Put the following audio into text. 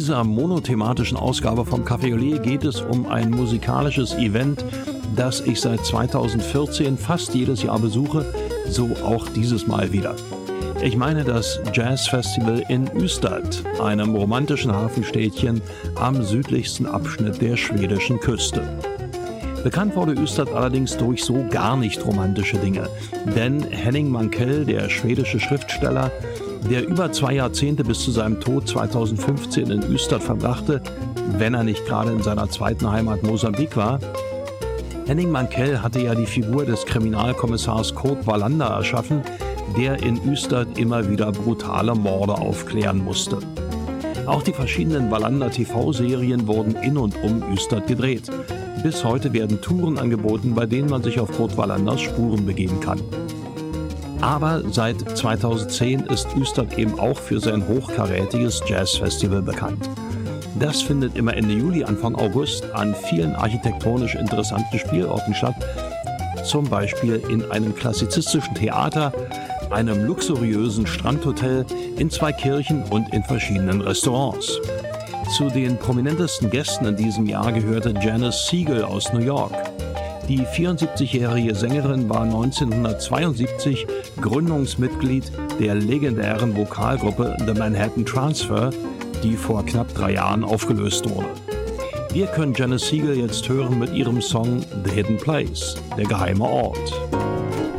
dieser monothematischen Ausgabe vom Café Olé geht es um ein musikalisches Event, das ich seit 2014 fast jedes Jahr besuche, so auch dieses Mal wieder. Ich meine das Jazzfestival in Ystad, einem romantischen Hafenstädtchen am südlichsten Abschnitt der schwedischen Küste. Bekannt wurde Ystad allerdings durch so gar nicht romantische Dinge, denn Henning Mankell, der schwedische Schriftsteller, der über 2 Jahrzehnte bis zu seinem Tod 2015 in Ystad verbrachte, wenn er nicht gerade in seiner zweiten Heimat Mosambik war. Henning Mankell hatte ja die Figur des Kriminalkommissars Kurt Wallander erschaffen, der in Ystad immer wieder brutale Morde aufklären musste. Auch die verschiedenen Wallander-TV-Serien wurden in und um Ystad gedreht. Bis heute werden Touren angeboten, bei denen man sich auf Kurt Wallanders Spuren begeben kann. Aber seit 2010 ist Ystad eben auch für sein hochkarätiges Jazzfestival bekannt. Das findet immer Ende Juli, Anfang August an vielen architektonisch interessanten Spielorten statt, zum Beispiel in einem klassizistischen Theater, einem luxuriösen Strandhotel, in 2 Kirchen und in verschiedenen Restaurants. Zu den prominentesten Gästen in diesem Jahr gehörte Janis Siegel aus New York. Die 74-jährige Sängerin war 1972 Gründungsmitglied der legendären Vokalgruppe The Manhattan Transfer, die vor knapp 3 Jahren aufgelöst wurde. Wir können Janis Siegel jetzt hören mit ihrem Song The Hidden Place, der geheime Ort.